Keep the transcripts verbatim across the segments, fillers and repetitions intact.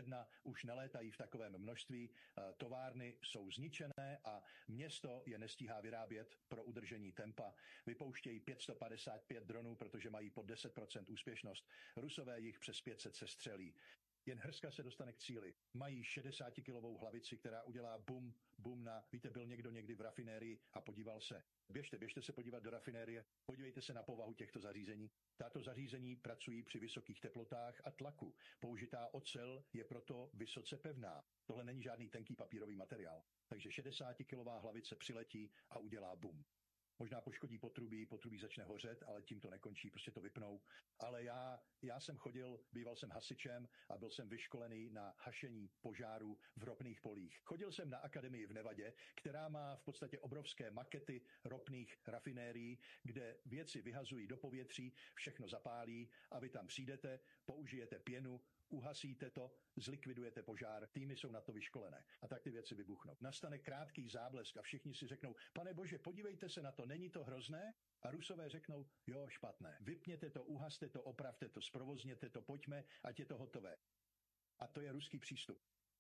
jedna už nelétají v takovém množství, továrny jsou zničené a město je nestíhá vyrábět pro udržení tempa. Vypouštějí pět set padesát pět dronů, protože mají pod deset procent úspěšnost. Rusové jich přes pět set sestřelí. Jen hrska se dostane k cíli. Mají šedesátikilovou hlavici, která udělá bum, bum na... Víte, byl někdo někdy v rafinérii a podíval se. Běžte, běžte se podívat do rafinérie, podívejte se na povahu těchto zařízení. Tato zařízení pracují při vysokých teplotách a tlaku. Použitá ocel je proto vysoce pevná. Tohle není žádný tenký papírový materiál. Takže šedesátikilová hlavice přiletí a udělá bum. Možná poškodí potrubí, potrubí začne hořet, ale tím to nekončí, prostě to vypnou. Ale já, já jsem chodil, býval jsem hasičem a byl jsem vyškolený na hašení požáru v ropných polích. Chodil jsem na akademii v Nevadě, která má v podstatě obrovské makety ropných rafinérií, kde věci vyhazují do povětří, všechno zapálí a vy tam přijdete, použijete pěnu, uhasíte to, zlikvidujete požár, týmy jsou na to vyškolené. A tak ty věci vybuchnou. Nastane krátký záblesk a všichni si řeknou, pane bože, podívejte se na to, není to hrozné? A Rusové řeknou, jo, špatné. Vypněte to, uhaste to, opravte to, zprovozněte to, pojďme, ať je to hotové. A to je ruský přístup.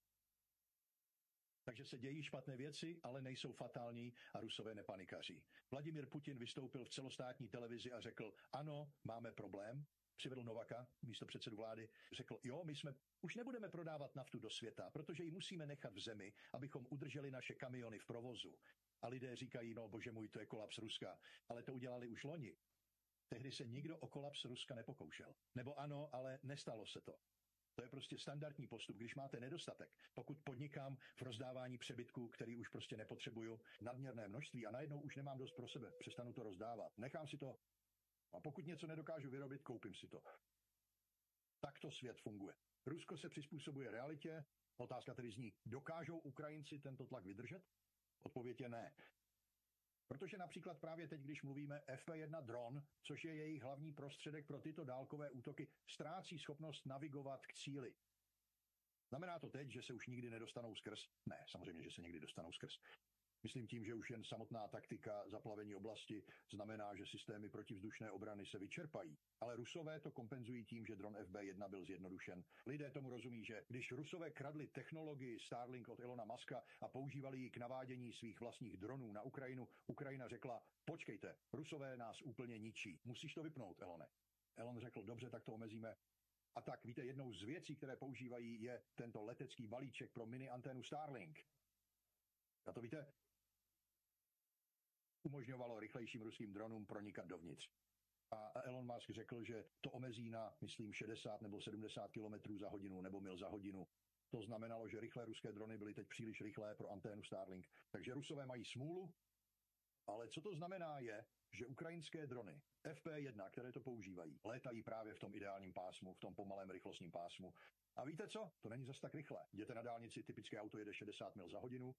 Takže se dějí špatné věci, ale nejsou fatální a Rusové nepanikaří. Vladimír Putin vystoupil v celostátní televizi a řekl, ano, máme problém. Přivedl Novaka, místo předsedu vlády, řekl, jo, my jsme už nebudeme prodávat naftu do světa, protože ji musíme nechat v zemi, abychom udrželi naše kamiony v provozu. A lidé říkají, no bože můj, to je kolaps Ruska. Ale to udělali už loni. Tehdy se nikdo o kolaps Ruska nepokoušel. Nebo ano, ale nestalo se to. To je prostě standardní postup, když máte nedostatek. Pokud podnikám v rozdávání přebytků, který už prostě nepotřebuju, nadměrné množství a najednou už nemám dost pro sebe, přestanu to rozdávat. Nechám si to. A pokud něco nedokážu vyrobit, koupím si to. Tak to svět funguje. Rusko se přizpůsobuje realitě. Otázka tedy zní, dokážou Ukrajinci tento tlak vydržet? Odpověď je ne. Protože například právě teď, když mluvíme F P jedna dron, což je jejich hlavní prostředek pro tyto dálkové útoky, ztrácí schopnost navigovat k cíli. Znamená to teď, že se už nikdy nedostanou skrz? Ne, samozřejmě, že se někdy dostanou skrz. Myslím tím, že už jen samotná taktika zaplavení oblasti znamená, že systémy protivzdušné obrany se vyčerpají. Ale Rusové to kompenzují tím, že dron F B jedna byl zjednodušen. Lidé tomu rozumí, že když Rusové kradli technologii Starlink od Elona Muska a používali ji k navádění svých vlastních dronů na Ukrajinu, Ukrajina řekla, počkejte, Rusové nás úplně ničí. Musíš to vypnout, Elone. Elon řekl, dobře, tak to omezíme. A tak, víte, jednou z věcí, které používají, je tento letecký balíček pro mini anténu Starlink. A to víte, umožňovalo rychlejším ruským dronům pronikat dovnitř. A Elon Musk řekl, že to omezí na, myslím, šedesát nebo sedmdesát kilometrů za hodinu nebo mil za hodinu. To znamenalo, že rychlé ruské drony byly teď příliš rychlé pro anténu Starlink. Takže Rusové mají smůlu, ale co to znamená je, že ukrajinské drony F P jedna, které to používají, létají právě v tom ideálním pásmu, v tom pomalém rychlostním pásmu. A víte co? To není zas tak rychle. Jděte na dálnici, typické auto jede šedesát mil za hodinu,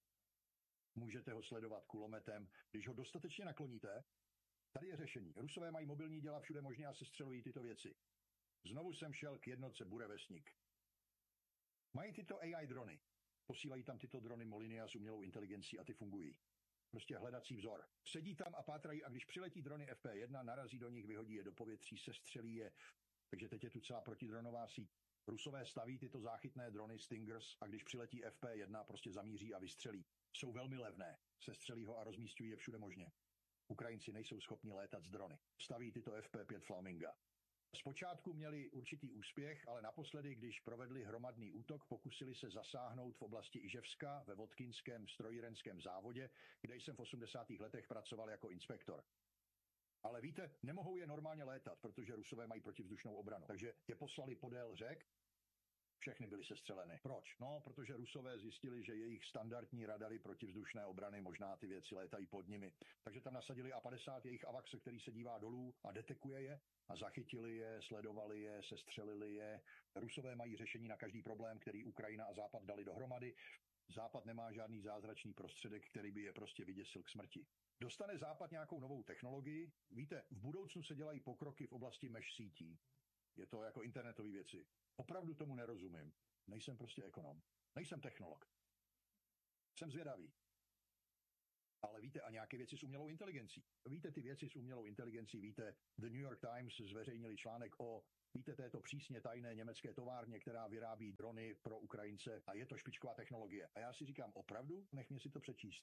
můžete ho sledovat kulometem. Když ho dostatečně nakloníte, tady je řešení. Rusové mají mobilní děla všude možně a sestřelují tyto věci. Znovu jsem šel k jednotce Burevestník. Mají tyto A I drony. Posílají tam tyto drony Molinia s umělou inteligencí a ty fungují. Prostě hledací vzor. Sedí tam a pátrají a když přiletí drony F P jedna, narazí do nich, vyhodí je do povětří, sestřelí je. Takže teď je tu celá protidronová síť. Rusové staví tyto záchytné drony Stingers a když přiletí F P jedna, prostě zamíří a vystřelí. Jsou velmi levné. Sestřelí ho a rozmísťují je všude možně. Ukrajinci nejsou schopni létat z drony. Staví tyto F P pět Flaminga. Zpočátku měli určitý úspěch, ale naposledy, když provedli hromadný útok, pokusili se zasáhnout v oblasti Iževska ve Vodkinském strojírenském závodě, kde jsem v osmdesátých letech pracoval jako inspektor. Ale víte, nemohou je normálně létat, protože Rusové mají protivzdušnou obranu. Takže je poslali podél řek, všechny byly sestřeleny. Proč? No, protože Rusové zjistili, že jejich standardní radary protivzdušné obrany, možná ty věci létají pod nimi. Takže tam nasadili A padesát, jejich AVAX, který se dívá dolů a detekuje je. A zachytili je, sledovali je, sestřelili je. Rusové mají řešení na každý problém, který Ukrajina a Západ dali dohromady. Západ nemá žádný zázračný prostředek, který by je prostě vyděsil k smrti. Dostane Západ nějakou novou technologii? Víte, v budoucnu se dělají pokroky v oblasti mesh sítí. Je to jako internetové věci. Opravdu tomu nerozumím. Nejsem prostě ekonom. Nejsem technolog. Jsem zvědavý. Ale víte, a nějaké věci s umělou inteligencí. Víte ty věci s umělou inteligencí, víte, The New York Times zveřejnili článek o Víte, to je to přísně tajné německé továrně, která vyrábí drony pro Ukrajince a je to špičková technologie. A já si říkám, opravdu? Nech mě si to přečíst.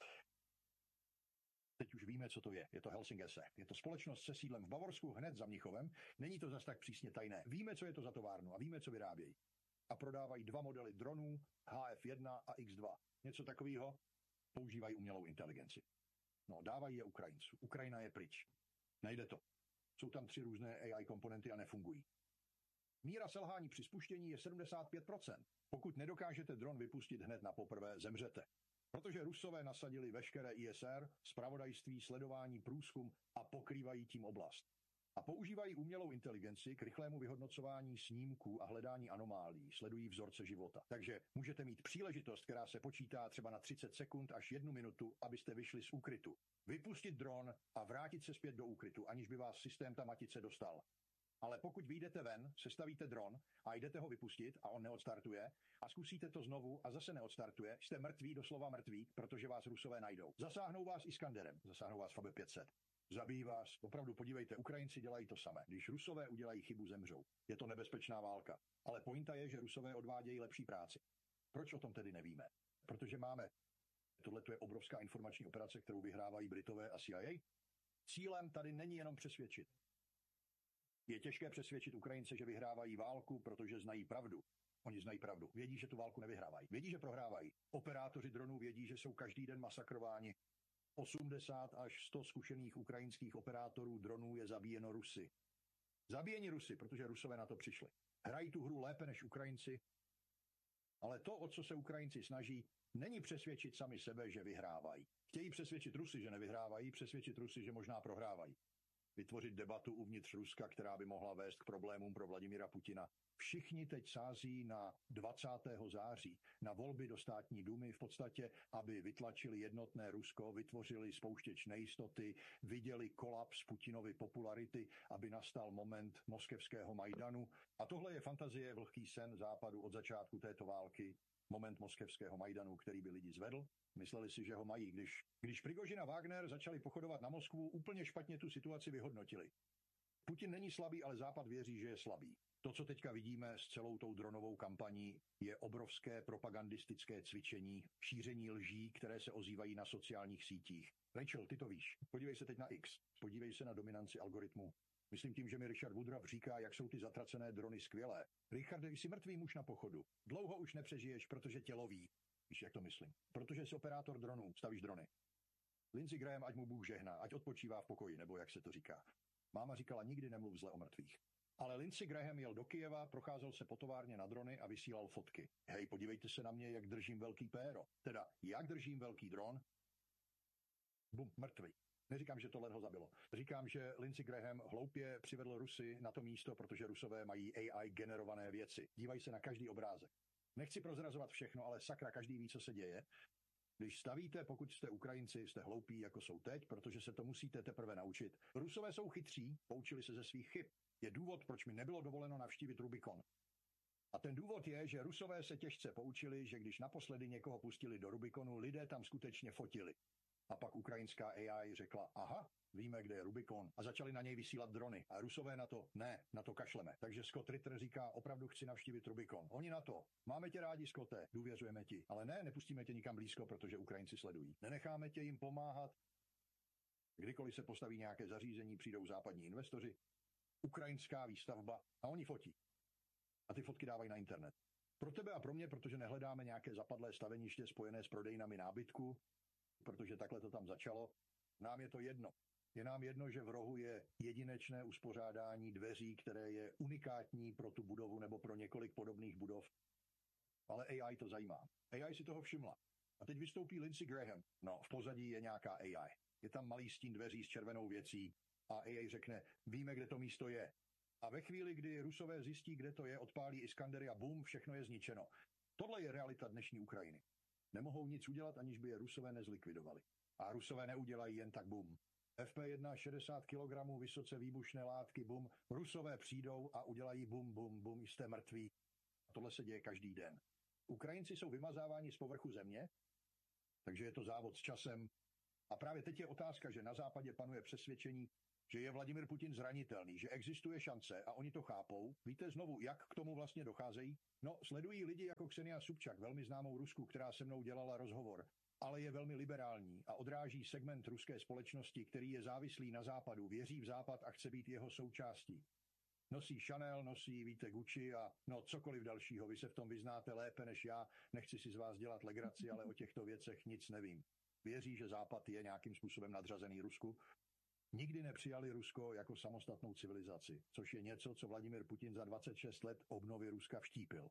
Teď už víme, co to je. Je to Helsingese. Je to společnost se sídlem v Bavorsku, hned za Mnichovem. Není to zas tak přísně tajné. Víme, co je to za továrnu a víme, co vyrábějí. A prodávají dva modely dronů, H F jedna a X dva. Něco takového, používají umělou inteligenci. No, dávají je Ukrajincům. Ukrajina je pryč. Nejde to. Jsou tam tři různé A I komponenty a nefungují. Míra selhání při spuštění je sedmdesát pět procent. Pokud nedokážete dron vypustit hned na poprvé, zemřete. Protože Rusové nasadili veškeré I S R, zpravodajství, sledování, průzkum a pokrývají tím oblast. A používají umělou inteligenci k rychlému vyhodnocování snímků a hledání anomálií, sledují vzorce života. Takže můžete mít příležitost, která se počítá třeba na třicet sekund až jednu minutu, abyste vyšli z úkrytu. Vypustit dron a vrátit se zpět do úkrytu, aniž by vás systém ta matice dostal. Ale pokud vyjdete ven, sestavíte dron a jdete ho vypustit a on neodstartuje a zkusíte to znovu a zase neodstartuje, jste mrtví, doslova mrtví, protože vás Rusové najdou. Zasáhnou vás Iskanderem, zasáhnou vás F A B pět set. Zabijí vás, opravdu podívejte, Ukrajinci dělají to samé. Když Rusové udělají chybu, zemřou. Je to nebezpečná válka. Ale pointa je, že Rusové odvádějí lepší práci. Proč o tom tedy nevíme? Protože máme, tohle je obrovská informační operace, kterou vyhrávají Britové a C I A. Cílem tady není jenom přesvědčit. Je těžké přesvědčit Ukrajince, že vyhrávají válku, protože znají pravdu. Oni znají pravdu. Vědí, že tu válku nevyhrávají. Vědí, že prohrávají. Operátoři dronů vědí, že jsou každý den masakrováni. osmdesát až sto zkušených ukrajinských operátorů dronů je zabíjeno Rusy. Zabíjeni Rusy, protože Rusové na to přišli. Hrají tu hru lépe než Ukrajinci, ale to, o co se Ukrajinci snaží, není přesvědčit sami sebe, že vyhrávají. Chtějí přesvědčit Rusy, že nevyhrávají, přesvědčit Rusy, že možná prohrávají. Vytvořit debatu uvnitř Ruska, která by mohla vést k problémům pro Vladimira Putina. Všichni teď sází na dvacátého září, na volby do státní dumy v podstatě, aby vytlačili jednotné Rusko, vytvořili spouštěč nejistoty, viděli kolaps Putinovy popularity, aby nastal moment moskevského Majdanu. A tohle je fantazie, vlhký sen západu od začátku této války, moment moskevského Majdanu, který by lidi zvedl. Mysleli si, že ho mají. Když, když Prigožin a Wagner začali pochodovat na Moskvu, úplně špatně tu situaci vyhodnotili. Putin není slabý, ale Západ věří, že je slabý. To, co teďka vidíme s celou tou dronovou kampaní, je obrovské propagandistické cvičení, šíření lží, které se ozývají na sociálních sítích. Rachel, ty to víš. Podívej se teď na X. Podívej se na dominanci algoritmu. Myslím tím, že mi Richard Woodruff říká, jak jsou ty zatracené drony skvělé. Richarde, jsi mrtvý muž na pochodu. Dlouho už nepřežiješ, protože tě loví. Víš, jak to myslím? Protože jsi operátor dronů, stavíš drony. Lindsey Graham, ať mu Bůh žehná, ať odpočívá v pokoji, nebo jak se to říká. Máma říkala, nikdy nemluv zle o mrtvých. Ale Lindsey Graham jel do Kyjeva, procházel se po továrně na drony a vysílal fotky. Hej, podívejte se na mě, jak držím velký péro. Teda, jak držím velký dron? Bum, mrtvý. Neříkám, že tohle ho zabilo. Říkám, že Lindsey Graham hloupě přivedl Rusy na to místo, protože Rusové mají A I generované věci. Dívají se na každý obrázek. Nechci prozrazovat všechno, ale sakra, každý ví, co se děje. Když stavíte, pokud jste Ukrajinci, jste hloupí, jako jsou teď, protože se to musíte teprve naučit. Rusové jsou chytří, poučili se ze svých chyb. Je důvod, proč mi nebylo dovoleno navštívit Rubikon. A ten důvod je, že Rusové se těžce poučili, že když naposledy někoho pustili do Rubikonu, lidé tam skutečně fotili. A pak ukrajinská A I řekla, aha, víme, kde je Rubikon, a začali na něj vysílat drony. A Rusové na to, ne, na to kašleme. Takže Scott Ritter říká, opravdu chci navštívit Rubikon. Oni na to, máme tě rádi, Scotte, důvěřujeme ti, ale ne, nepustíme tě nikam blízko, protože Ukrajinci sledují. Nenecháme tě jim pomáhat. Kdykoliv se postaví nějaké zařízení, přijdou západní investoři, ukrajinská výstavba a oni fotí. A ty fotky dávají na internet. Pro tebe a pro mě, protože nehledáme nějaké zapadlé staveniště spojené s prodejnami nábytku, protože takhle to tam začalo, nám je to jedno. Je nám jedno, že v rohu je jedinečné uspořádání dveří, které je unikátní pro tu budovu nebo pro několik podobných budov. Ale A I to zajímá. A I si toho všimla. A teď vystoupí Lindsey Graham. No, v pozadí je nějaká A I. Je tam malý stín dveří s červenou věcí a A I řekne, víme, kde to místo je. A ve chvíli, kdy Rusové zjistí, kde to je, odpálí Iskandery a bum, všechno je zničeno. Tohle je realita dnešní Ukrajiny. Nemohou nic udělat, aniž by je Rusové nezlikvidovali. A Rusové neudělají jen tak bum. F P jedna šedesát kilogramů vysoce výbušné látky, bum. Rusové přijdou a udělají bum, bum, bum, jste mrtví. A tohle se děje každý den. Ukrajinci jsou vymazáváni z povrchu země, takže je to závod s časem. A právě teď je otázka, že na západě panuje přesvědčení, že je Vladimir Putin zranitelný, že existuje šance a oni to chápou. Víte znovu, jak k tomu vlastně docházejí? No, sledují lidi jako Ksenia Sobčak, velmi známou Rusku, která se mnou dělala rozhovor, ale je velmi liberální a odráží segment ruské společnosti, který je závislý na západu, věří v západ a chce být jeho součástí. Nosí Chanel, nosí, víte, Gucci a no cokoliv dalšího. Vy se v tom vyznáte lépe než já. Nechci si z vás dělat legraci, ale o těchto věcech nic nevím. Věří, že západ je nějakým způsobem nadřazený Rusku. Nikdy nepřijali Rusko jako samostatnou civilizaci, což je něco, co Vladimir Putin za dvacet šest let obnovy Ruska vštípil.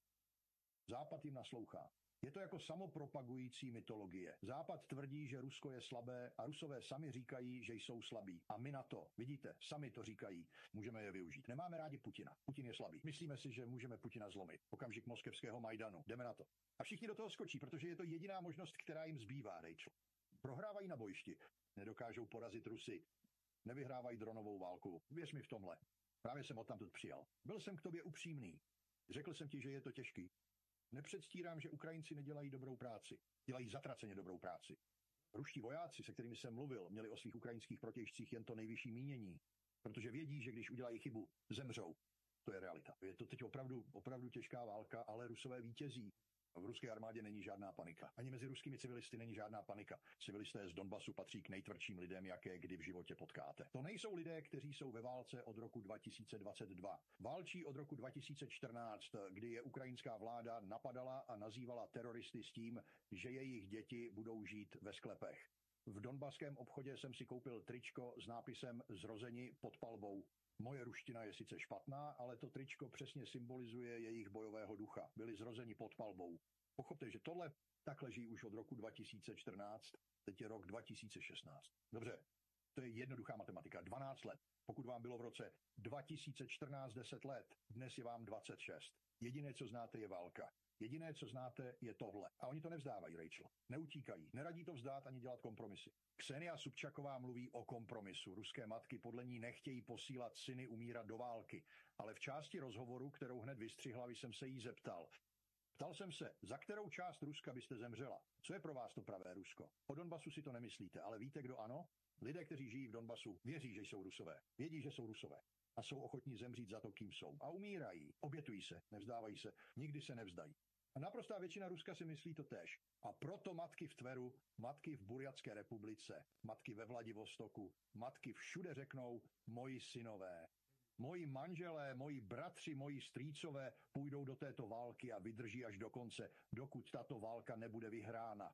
Západ jim naslouchá. Je to jako samopropagující mytologie. Západ tvrdí, že Rusko je slabé a Rusové sami říkají, že jsou slabí. A my na to, vidíte, sami to říkají, můžeme je využít. Nemáme rádi Putina. Putin je slabý. Myslíme si, že můžeme Putina zlomit. Okamžik moskevského Majdanu. Jdeme na to. A všichni do toho skočí, protože je to jediná možnost, která jim zbývá, Rachel. Prohrávají na bojišti. Nedokážou porazit Rusy. Nevyhrávají dronovou válku. Věř mi v tomhle. Právě jsem odtamtud přijal. Byl jsem k tobě upřímný. Řekl jsem ti, že je to těžký. Nepředstírám, že Ukrajinci nedělají dobrou práci. Dělají zatraceně dobrou práci. Ruští vojáci, se kterými jsem mluvil, měli o svých ukrajinských protějšcích jen to nejvyšší mínění, protože vědí, že když udělají chybu, zemřou. To je realita. Je to teď opravdu, opravdu těžká válka, ale Rusové vítězí. V ruské armádě není žádná panika. Ani mezi ruskými civilisty není žádná panika. Civilisté z Donbasu patří k nejtvrdším lidem, jaké kdy v životě potkáte. To nejsou lidé, kteří jsou ve válce od roku dva tisíce dvacet dva. Válčí od roku dva tisíce čtrnáct, kdy je ukrajinská vláda napadala a nazývala teroristy s tím, že jejich děti budou žít ve sklepech. V donbaském obchodě jsem si koupil tričko s nápisem Zrozeni pod palbou. Moje ruština je sice špatná, ale to tričko přesně symbolizuje jejich bojového ducha. Byli zrozeni pod palbou. Pochopte, že tohle tak leží už od roku dva tisíce čtrnáct, teď je rok dva tisíce šestnáct. Dobře, to je jednoduchá matematika. dvanáct let. Pokud vám bylo v roce dva tisíce čtrnáct deset let, dnes je vám dvacet šest. Jediné, co znáte, je válka. Jediné, co znáte, je tohle. A oni to nevzdávají, Rachel. Neutíkají. Neradí to vzdát ani dělat kompromisy. Ksenia Sobčaková mluví o kompromisu. Ruské matky podle ní nechtějí posílat syny umírat do války. Ale v části rozhovoru, kterou hned vystřihla, jsem se jí zeptal. Ptal jsem se, za kterou část Ruska byste zemřela? Co je pro vás to pravé Rusko? O Donbasu si to nemyslíte, ale víte, kdo ano? Lidé, kteří žijí v Donbasu, věří, že jsou Rusové. Vědí, že jsou Rusové. A jsou ochotní zemřít za to, kým jsou. A umírají. Obětují se. Nevzdávají se. Nikdy se nevzdají. A naprostá většina Ruska si myslí to též. A proto matky v Tveru, matky v Burjatské republice, matky ve Vladivostoku, matky všude řeknou, moji synové, moji manželé, moji bratři, moji strýcové půjdou do této války a vydrží až do konce, dokud tato válka nebude vyhrána.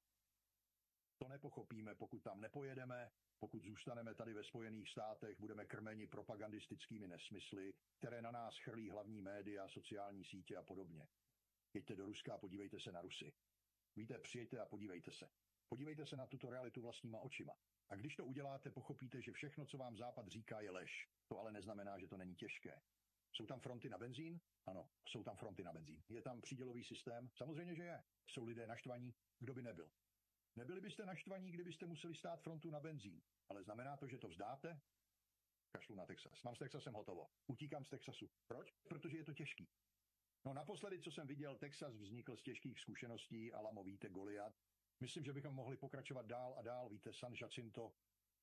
To nepochopíme, pokud tam nepojedeme, pokud zůstaneme tady ve Spojených státech, budeme krmeni propagandistickými nesmysly, které na nás chrlí hlavní média, sociální sítě a podobně. Jeďte do Ruska a podívejte se na Rusy. Víte, přijeďte a podívejte se. Podívejte se na tuto realitu vlastníma očima. A když to uděláte, pochopíte, že všechno, co vám Západ říká, je lež. To ale neznamená, že to není těžké. Jsou tam fronty na benzín? Ano, jsou tam fronty na benzín. Je tam přídělový systém? Samozřejmě, že je. Jsou lidé naštvaní? Kdo by nebyl? Nebyli byste naštvaní, kdybyste museli stát frontu na benzín. Ale znamená to, že to vzdáte? Kašlu na Texas. Mám s Texasem hotovo. Utíkám z Texasu. Proč? Protože je to těžký. No naposledy, co jsem viděl, Texas vznikl z těžkých zkušeností, Alamo, víte, Goliat. Myslím, že bychom mohli pokračovat dál a dál, víte, San Jacinto.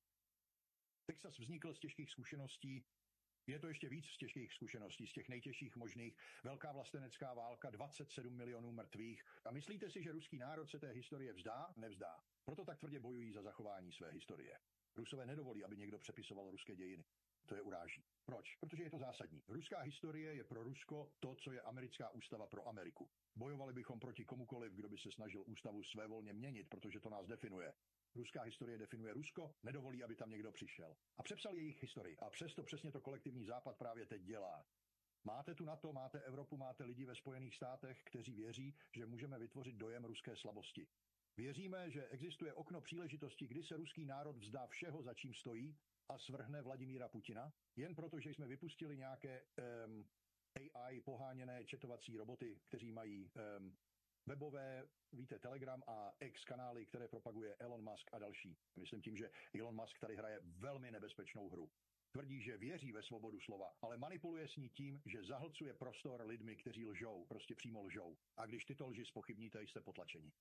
Texas vznikl z těžkých zkušeností, je to ještě víc z těžkých zkušeností, z těch nejtěžších možných. Velká vlastenecká válka, dvacet sedm milionů mrtvých. A myslíte si, že ruský národ se té historie vzdá? Nevzdá. Proto tak tvrdě bojují za zachování své historie. Rusové nedovolí, aby někdo přepisoval ruské dějiny. To je uráží. Proč? Protože je to zásadní. Ruská historie je pro Rusko to, co je americká ústava pro Ameriku. Bojovali bychom proti komukoliv, kdo by se snažil ústavu svévolně měnit, protože to nás definuje. Ruská historie definuje Rusko, nedovolí, aby tam někdo přišel. A přepsal jejich historii. A přesto přesně to kolektivní Západ právě teď dělá. Máte tu NATO, máte Evropu, máte lidi ve Spojených státech, kteří věří, že můžeme vytvořit dojem ruské slabosti. Věříme, že existuje okno příležitosti, kdy se ruský národ vzdá všeho, za čím stojí, a svrhne Vladimíra Putina, jen proto, že jsme vypustili nějaké um, A I poháněné četovací roboty, kteří mají um, webové, víte, Telegram a X kanály, které propaguje Elon Musk a další. Myslím tím, že Elon Musk tady hraje velmi nebezpečnou hru. Tvrdí, že věří ve svobodu slova, ale manipuluje s ní tím, že zahlcuje prostor lidmi, kteří lžou, prostě přímo lžou. A když tyto lži zpochybníte, jste potlačeni.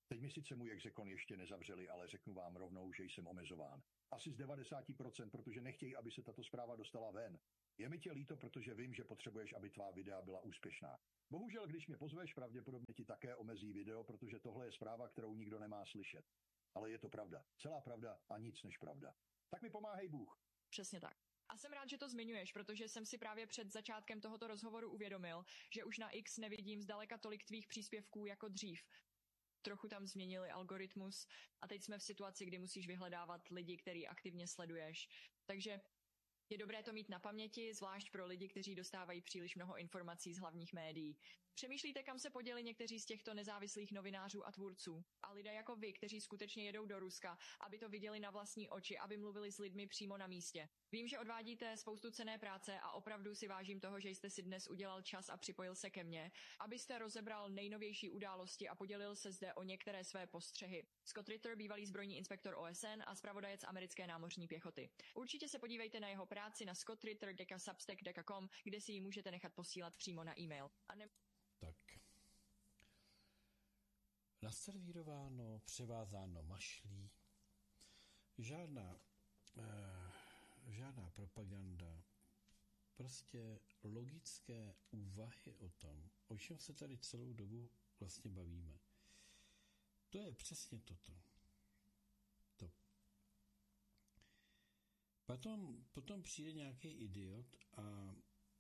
Teď mi sice můj exekon ještě nezavřeli, ale řeknu vám rovnou, že jsem omezován. Asi z devadesát procent, protože nechtějí, aby se tato zpráva dostala ven. Je mi tě líto, protože vím, že potřebuješ, aby tvá videa byla úspěšná. Bohužel, když mě pozveš, pravděpodobně ti také omezí video, protože tohle je zpráva, kterou nikdo nemá slyšet. Ale je to pravda. Celá pravda a nic než pravda. Tak mi pomáhej Bůh. Přesně tak. A jsem rád, že to zmiňuješ, protože jsem si právě před začátkem tohoto rozhovoru uvědomil, že už na X nevidím zdaleka tolik tvých příspěvků jako dřív. Trochu tam změnili algoritmus a teď jsme v situaci, kdy musíš vyhledávat lidi, který aktivně sleduješ. Takže je dobré to mít na paměti, zvlášť pro lidi, kteří dostávají příliš mnoho informací z hlavních médií. Přemýšlíte, kam se poděli někteří z těchto nezávislých novinářů a tvůrců? A lidé jako vy, kteří skutečně jedou do Ruska, aby to viděli na vlastní oči, aby mluvili s lidmi přímo na místě. Vím, že odvádíte spoustu cenné práce a opravdu si vážím toho, že jste si dnes udělal čas a připojil se ke mně, abyste rozebral nejnovější události a podělil se zde o některé své postřehy. Scott Ritter, bývalý zbrojní inspektor O S N a zpravodajec americké námořní pěchoty. Určitě se podívejte na jeho práci na scott ritter tečka substack tečka com, kde si ji můžete nechat posílat přímo na e-mail. A ne... Tak. Naservírováno, převázáno mašlí. Žádná, eh, žádná propaganda. Prostě logické úvahy o tom, o čem se tady celou dobu vlastně bavíme. To je přesně toto. To. Potom, potom přijde nějaký idiot a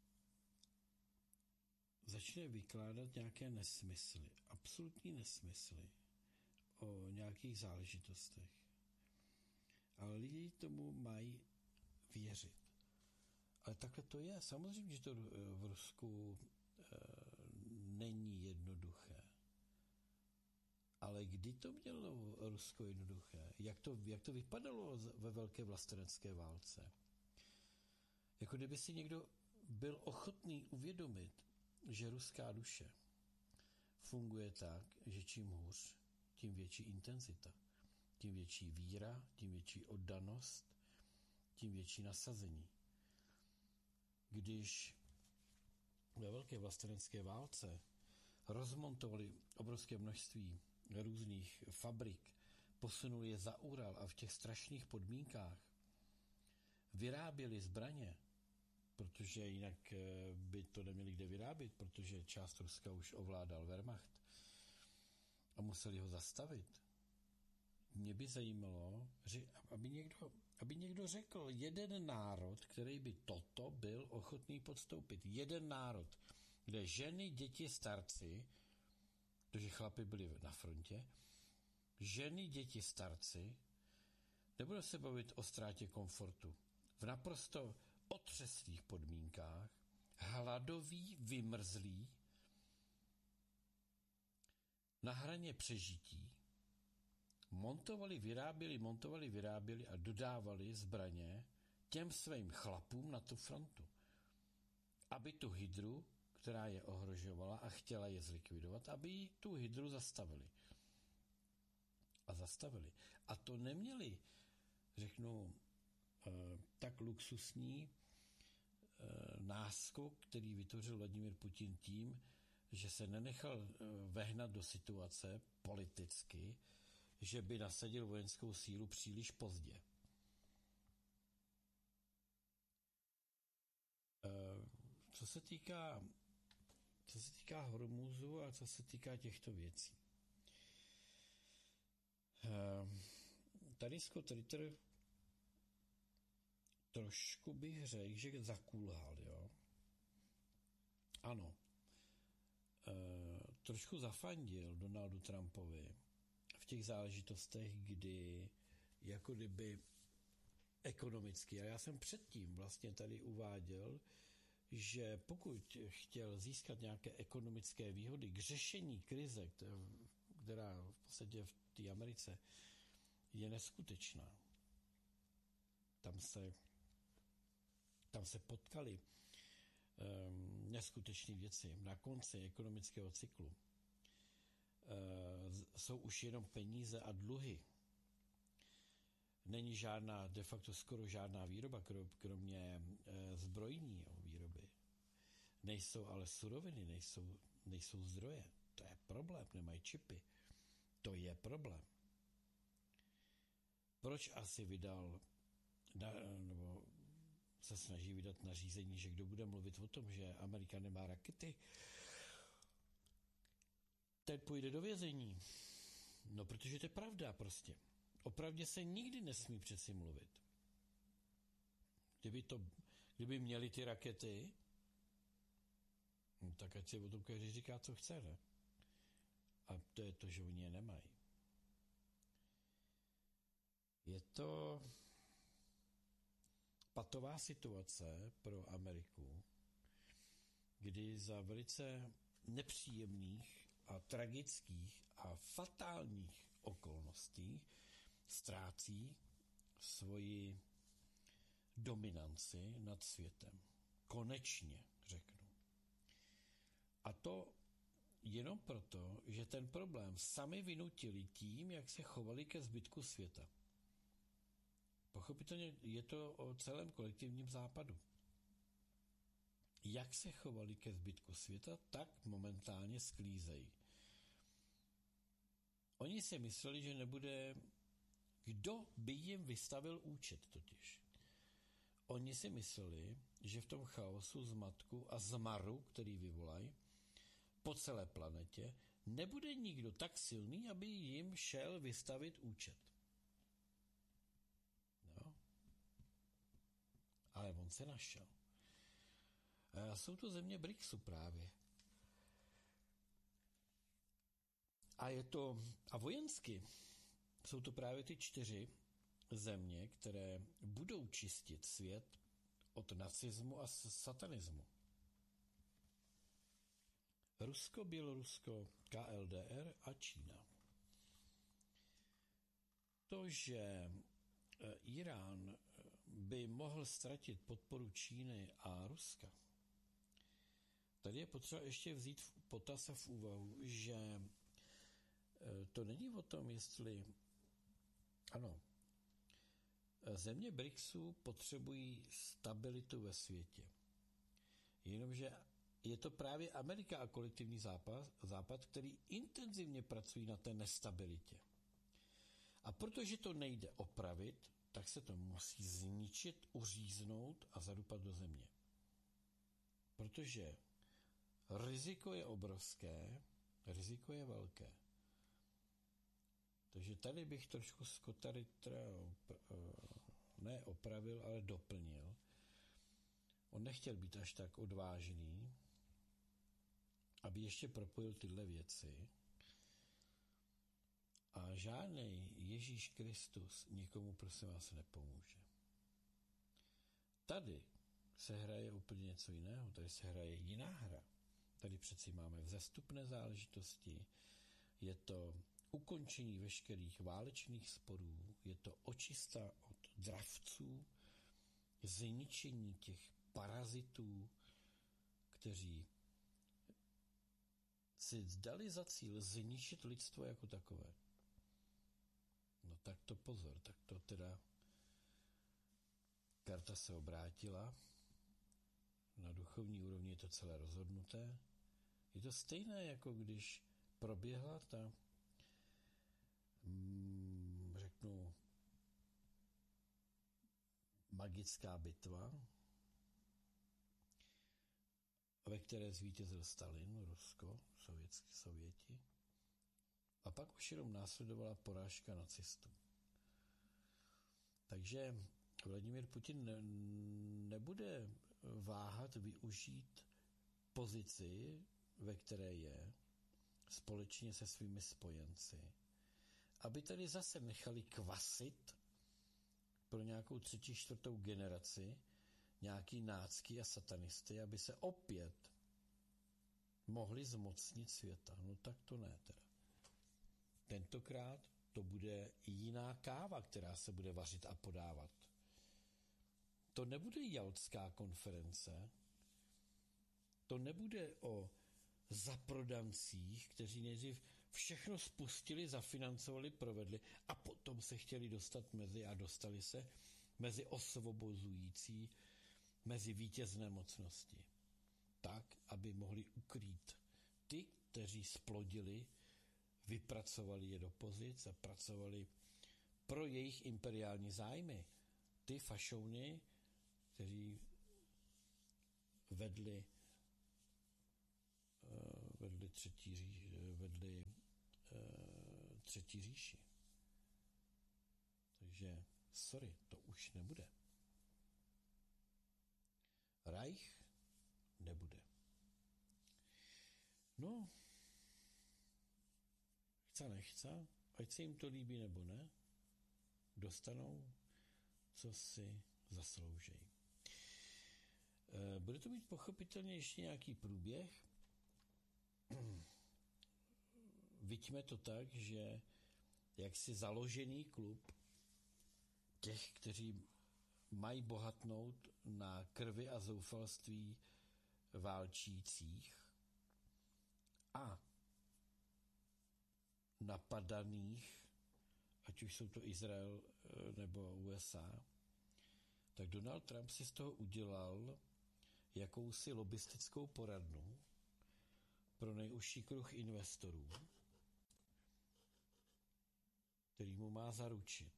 začne vykládat nějaké nesmysly, absolutní nesmysly o nějakých záležitostech. Ale lidi tomu mají věřit. Ale takhle to je. Samozřejmě, že to v Rusku e, není jednoduché. Ale kdy to mělo Rusko jednoduché? Jak to, jak to vypadalo ve velké vlastenecké válce? Jako kdyby si někdo byl ochotný uvědomit, že ruská duše funguje tak, že čím hůř, tím větší intenzita, tím větší víra, tím větší oddanost, tím větší nasazení. Když ve velké vlastenecké válce rozmontovali obrovské množství různých fabrik, posunuli je za Ural a v těch strašných podmínkách vyráběli zbraně, protože jinak by to neměli kde vyrábět, protože část Ruska už ovládal Wehrmacht a museli ho zastavit. Mě by zajímalo, že aby někdo, aby někdo řekl, jeden národ, který by toto byl ochotný podstoupit. Jeden národ, kde ženy, děti, starci, protože chlapi byli na frontě, ženy, děti, starci, nebude se bavit o ztrátě komfortu. V naprosto otřeslých podmínkách, hladový, vymrzlý, na hraně přežití, montovali, vyráběli, montovali, vyráběli a dodávali zbraně těm svým chlapům na tu frontu. Aby tu hydru, která je ohrožovala a chtěla je zlikvidovat, aby tu hydru zastavili. A zastavili. A to neměli, řeknu, tak luxusní náskok, který vytvořil Vladimír Putin tím, že se nenechal vehnat do situace politicky, že by nasadil vojenskou sílu příliš pozdě. Co se týká, co se týká Hormuzu a co se týká těchto věcí. Tady Scott Ritter trošku bych řekl, že zakulhal, jo. Ano. E, trošku zafandil Donaldu Trumpovi v těch záležitostech, kdy jako kdyby ekonomicky, a já jsem předtím vlastně tady uváděl, že pokud chtěl získat nějaké ekonomické výhody k řešení krize, která v podstatě v té Americe je neskutečná, tam se tam se potkali um, neskutečné věci. Na konci ekonomického cyklu uh, jsou už jenom peníze a dluhy. Není žádná, de facto skoro žádná výroba, kromě uh, zbrojní výroby. Nejsou ale suroviny, nejsou, nejsou zdroje. To je problém, nemají čipy. To je problém. Proč asi vydal, nebo se snaží vydat nařízení, že kdo bude mluvit o tom, že Amerika nemá rakety, ten půjde do vězení. No, protože to je pravda prostě. O pravdě se nikdy nesmí přeci mluvit. Kdyby, to, kdyby měli ty rakety, no, tak ať si o tom každý říká, co chce, ne? A to je to, že oni je nemají. Je to patová situace pro Ameriku, kdy za velice nepříjemných a tragických a fatálních okolností ztrácí svoji dominanci nad světem. Konečně, řeknu. A to jenom proto, že ten problém sami vynutili tím, jak se chovali ke zbytku světa. Pochopitelně je to o celém kolektivním západu. Jak se chovali ke zbytku světa, tak momentálně sklízejí. Oni si mysleli, že nebude, kdo by jim vystavil účet totiž. Oni si mysleli, že v tom chaosu, zmatku a zmaru, který vyvolají po celé planetě, nebude nikdo tak silný, aby jim šel vystavit účet. No. Ale on se našel. A jsou to země BRICSu právě. A je to, a vojensky jsou to právě ty čtyři země, které budou čistit svět od nacismu a satanismu. Rusko, Bělorusko, K L D R a Čína. To, že Irán by mohl ztratit podporu Číny a Ruska, tady je potřeba ještě vzít v potaz a v úvahu, že to není o tom, jestli ano, země BRICSu potřebují stabilitu ve světě. Jenomže je to právě Amerika a kolektivní západ, západ, který intenzivně pracují na té nestabilitě. A protože to nejde opravit, tak se to musí zničit, uříznout a zadupat do země. Protože riziko je obrovské, riziko je velké. Takže tady bych trošku Scotta Rittera ne opravil, ale doplnil. On nechtěl být až tak odvážný, aby ještě propojil tyhle věci. A žádnej Ježíš Kristus nikomu, prosím vás, nepomůže. Tady se hraje úplně něco jiného, tady se hraje jiná hra. Tady přeci máme vzestupné záležitosti, je to ukončení veškerých válečných sporů, je to očista od dravců, zničení těch parazitů, kteří si dali za cíl zničit lidstvo jako takové. No tak to pozor, tak to teda karta se obrátila, na duchovní úrovni je to celé rozhodnuté. Je to stejné, jako když proběhla ta, mm, řeknu, magická bitva, ve které zvítězil Stalin, Rusko, sovětský, Sověti. A pak už jenom následovala porážka nacistů. Takže Vladimír Putin ne, nebude váhat využít pozici, ve které je, společně se svými spojenci, aby tady zase nechali kvasit pro nějakou třetí, čtvrtou generaci nějaký nácky a satanisty, aby se opět mohli zmocnit světa. No tak to ne teda. Tentokrát to bude jiná káva, která se bude vařit a podávat. To nebude Jaltská konference, to nebude o zaprodancích, kteří nejdřív všechno spustili, zafinancovali, provedli a potom se chtěli dostat mezi a dostali se mezi osvobozující, mezi vítězné mocnosti. Tak, aby mohli ukrýt ty, kteří splodili vypracovali je do pozic a pracovali pro jejich imperiální zájmy. Ty fašouny, kteří vedli vedli třetí, ří, vedli uh, třetí říši. Takže sorry, to už nebude. Reich nebude. No, chce nechce, ať se jim to líbí nebo ne, dostanou, co si zasloužejí. Bude to mít pochopitelně ještě nějaký průběh. Viďme to tak, že jaksi založený klub těch, kteří mají bohatnout na krvi a zoufalství válčících a napadaných, ať už jsou to Izrael nebo U S A, tak Donald Trump si z toho udělal jakousi lobistickou poradnu pro nejužší kruh investorů, který mu má zaručit,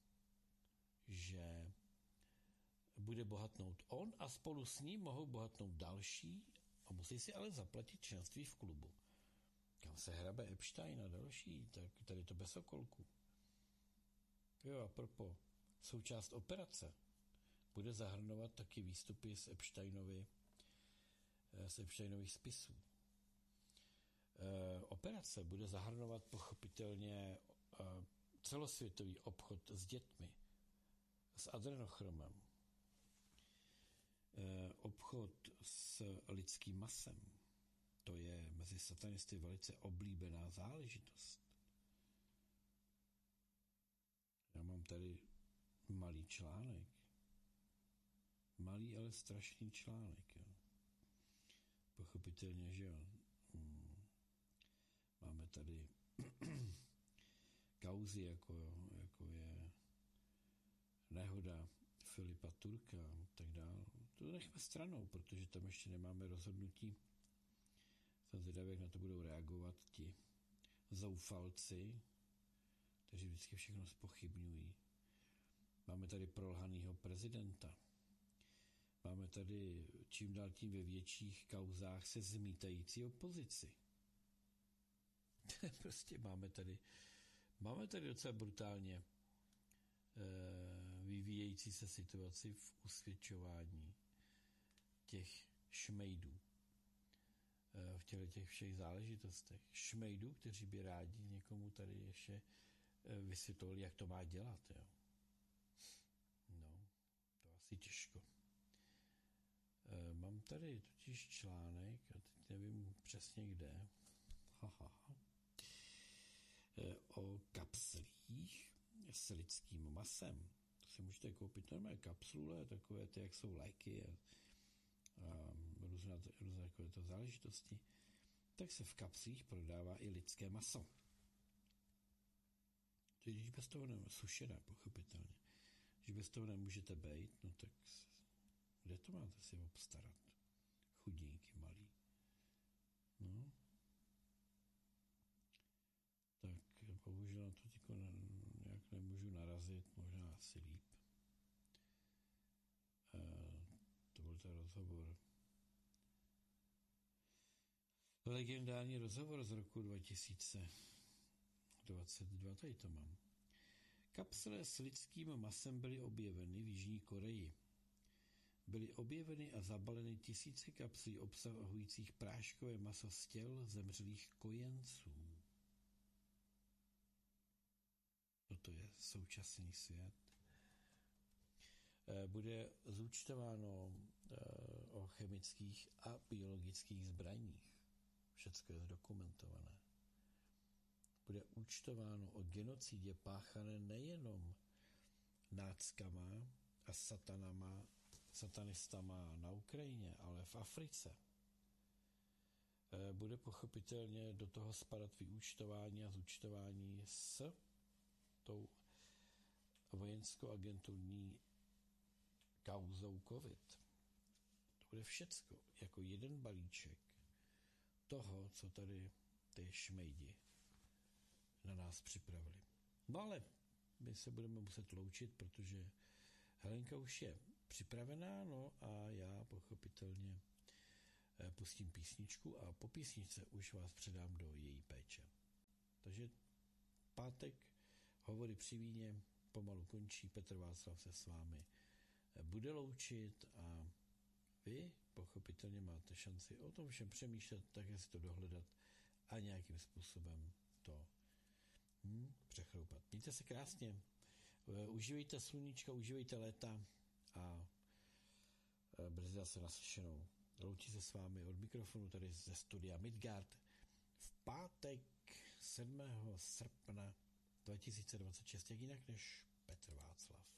že bude bohatnout on a spolu s ním mohou bohatnout další a musí si ale zaplatit členství v klubu. Kam se hrabe Epstein a další, tak tady to bez okolku. Jo, a propo, součást operace bude zahrnovat taky výstupy z Epsteinovy, z Epsteinových spisů. E, operace bude zahrnovat pochopitelně e, celosvětový obchod s dětmi, s adrenochromem, e, obchod s lidským masem. To je mezi satanisty velice oblíbená záležitost. Já mám tady malý článek. Malý, ale strašný článek. Jo. Pochopitelně, že jo. Hmm. Máme tady kauzy, jako, jako je nehoda Filipa Turka a tak dále. To nechme stranou, protože tam ještě nemáme rozhodnutí. Jsem zvědavý, jak na to budou reagovat ti zoufalci, kteří vždycky všechno zpochybňují. Máme tady prolhanýho prezidenta. Máme tady čím dál tím ve větších kauzách se zmítající opozici. Prostě máme tady, máme tady docela brutálně e, vyvíjející se situaci v usvědčování těch šmejdů. E, v těle těch všech záležitostech. Šmejdů, kteří by rádi někomu tady ještě e, vysvětlovali, jak to má dělat. Jo. No, to asi těžko. Mám tady totiž článek, a teď nevím přesně kde, haha, o kapslích s lidským masem. To si můžete koupit normálně kapsule, takové ty, jak jsou léky a, a různé, různé takovéto záležitosti. Tak se v kapslích prodává i lidské maso. Když bez toho nemůžete, sušené, pochopitelně. Když bez toho nemůžete bejt, no tak kde to máte si obstarat? Chudinky malý. No. Tak bohužel na to tyko ne, nějak nemůžu narazit, možná asi líp. E, to byl ten rozhovor. Legendární rozhovor z roku dva tisíce dvacet dva, tady to mám. Kapsle s lidským masem byly objeveny v Jižní Koreji. Byly objeveny a zabaleny tisíce kapslí obsahujících práškové maso z těl zemřelých kojenců. Toto je současný svět. Bude zúčtováno o chemických a biologických zbraních. Všecko je zdokumentované. Bude účtováno o genocidě páchané nejenom náckama a satanama, satanistama na Ukrajině, ale v Africe. Bude pochopitelně do toho spadat vyúčtování a zúčtování s tou vojensko-agenturní kauzou COVID. To bude všecko jako jeden balíček toho, co tady ty šmejdi na nás připravili. No ale my se budeme muset loučit, protože Helenka už je připravená, no a já pochopitelně pustím písničku a po písničce už vás předám do její péče. Takže pátek, hovory při víně, pomalu končí, Petr Václav se s vámi bude loučit a vy pochopitelně máte šanci o tom všem přemýšlet, také si to dohledat a nějakým způsobem to hm, přechroupat. Mějte se krásně, užívejte sluníčka, užívejte léta a brzy zase naslyšenou. Loučí se s vámi od mikrofonu tady ze studia Midgard v pátek sedmého srpna dva tisíce dvacet šest, jak jinak než Petr Václav.